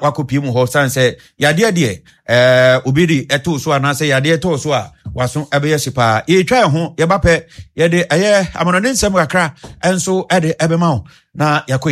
wakopi mu ho sanse yade de obiri eto so anase yade eto so a waso ebeye sipa ye twa ho ye bape ye de aye amonone nsem kakra enso ede ebema ho na yakọ